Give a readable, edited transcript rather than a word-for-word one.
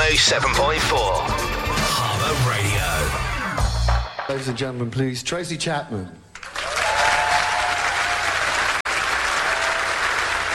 107.4 Harbour Radio. Ladies and gentlemen, please, Tracy Chapman.